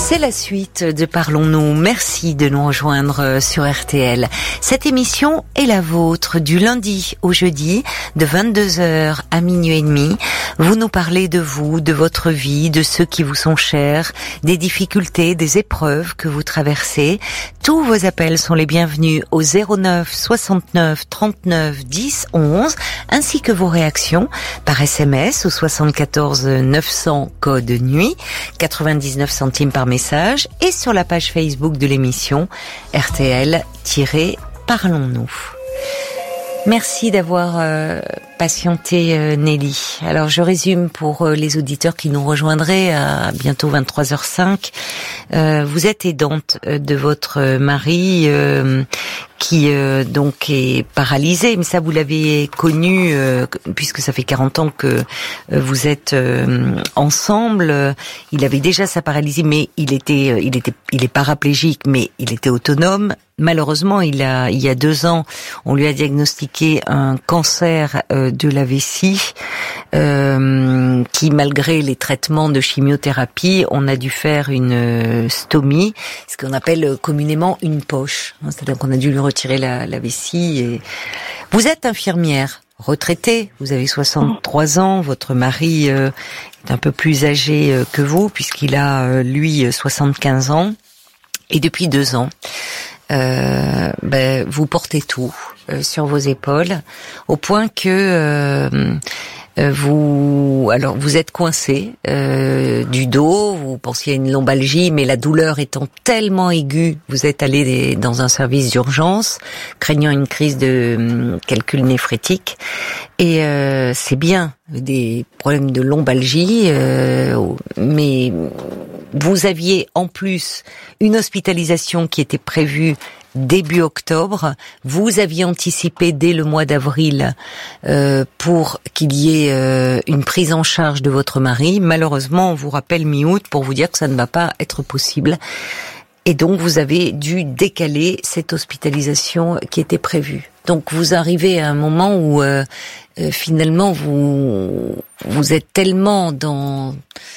C'est la suite de Parlons-nous. Merci de nous rejoindre sur RTL. Cette émission est la vôtre du lundi au jeudi de 22h à minuit et demi. Vous nous parlez de vous, de votre vie, de ceux qui vous sont chers, des difficultés, des épreuves que vous traversez. Tous vos appels sont les bienvenus au 09 69 39 10 11 ainsi que vos réactions par SMS au 74 900 code nuit, 99 centimes par message et sur la page Facebook de l'émission RTL-Parlons-nous. Merci d'avoir patienté Nelly. Alors je résume pour les auditeurs qui nous rejoindraient à bientôt 23h05. Vous êtes aidante de votre mari qui donc est paralysé, mais ça vous l'avez connu puisque ça fait 40 ans que vous êtes ensemble. Il avait déjà sa paralysie, mais il est paraplégique, mais il était autonome. Malheureusement, il y a 2 ans, on lui a diagnostiqué un cancer de la vessie qui, malgré les traitements de chimiothérapie, on a dû faire une stomie, ce qu'on appelle communément une poche. C'est-à-dire qu'on a dû lui retirer la vessie. Et... Vous êtes infirmière, retraitée, vous avez 63 ans, votre mari est un peu plus âgé que vous, puisqu'il a, lui, 75 ans. Et depuis 2 ans, vous portez tout sur vos épaules, au point que vous êtes coincé du dos, vous pensiez à une lombalgie, mais la douleur étant tellement aiguë, vous êtes allé dans un service d'urgence, craignant une crise de calcul néphrétique. Et c'est bien des problèmes de lombalgie, mais vous aviez en plus une hospitalisation qui était prévue début octobre. Vous aviez anticipé dès le mois d'avril pour qu'il y ait une prise en charge de votre mari. Malheureusement, on vous rappelle mi-août pour vous dire que ça ne va pas être possible. Et donc, vous avez dû décaler cette hospitalisation qui était prévue. Donc, vous arrivez à un moment où finalement vous êtes tellement dans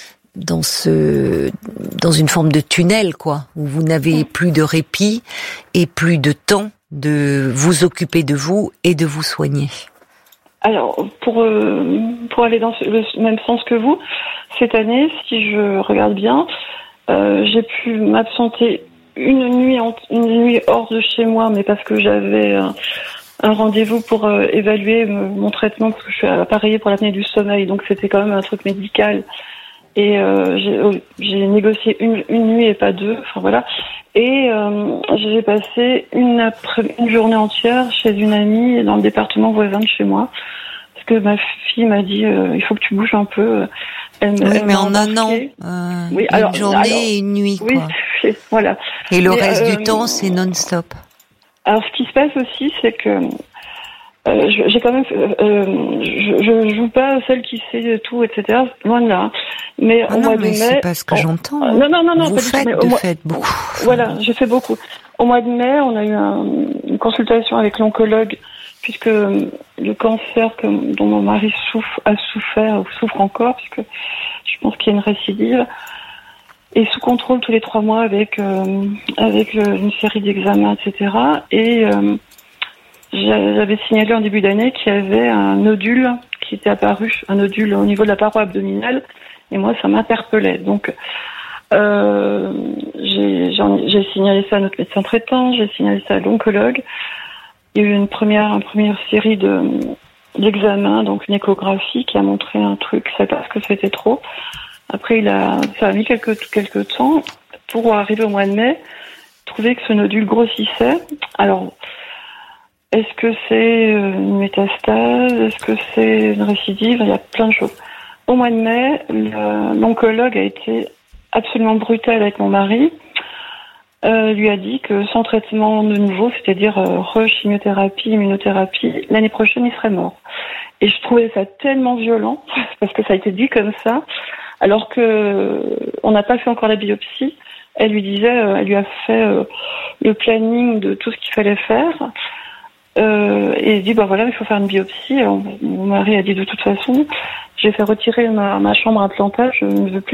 une forme de tunnel, quoi, où vous n'avez plus de répit et plus de temps de vous occuper de vous et de vous soigner. Alors, pour aller dans le même sens que vous, cette année, si je regarde bien, j'ai pu m'absenter une nuit hors de chez moi, mais parce que j'avais un rendez-vous pour évaluer mon traitement, parce que je suis appareillée pour l'apnée du sommeil, donc c'était quand même un truc médical. Et j'ai négocié une nuit et pas 2, enfin voilà. Et j'ai passé une journée entière chez une amie dans le département voisin de chez moi, parce que ma fille m'a dit il faut que tu bouges un peu. Mais en un an, une journée et une nuit, quoi. Oui, voilà. Et le reste du temps, c'est non-stop. Alors ce qui se passe aussi, c'est que j'ai quand même, je joue pas celle qui sait tout, etc. Loin de là. Mais au mois de mai, c'est pas ce que j'entends. Non. Vous faites beaucoup. Voilà, j'ai fait beaucoup. Au mois de mai, on a eu une consultation avec l'oncologue, puisque le cancer dont mon mari souffre encore, puisque je pense qu'il y a une récidive, est sous contrôle tous les 3 mois avec une série d'examens, etc. Et j'avais signalé en début d'année qu'il y avait un nodule qui était apparu, un nodule au niveau de la paroi abdominale, et moi ça m'interpellait. Donc j'ai signalé ça à notre médecin traitant, j'ai signalé ça à l'oncologue. Il y a eu une première série d'examens, donc une échographie qui a montré un truc, c'est parce que c'était trop. Après ça a mis quelques temps pour arriver au mois de mai, trouver que ce nodule grossissait. Alors est-ce que c'est une métastase? Est-ce que c'est une récidive? Il y a plein de choses. Au mois de mai, l'oncologue a été absolument brutal avec mon mari. Lui a dit que sans traitement de nouveau, c'est-à-dire chimiothérapie, immunothérapie, l'année prochaine, il serait mort. Et je trouvais ça tellement violent, parce que ça a été dit comme ça, alors que on n'a pas fait encore la biopsie. Elle lui a fait le planning de tout ce qu'il fallait faire. Et il dit voilà, il faut faire une biopsie. Alors, mon mari a dit de toute façon, j'ai fait retirer ma chambre à plantage, je ne veux plus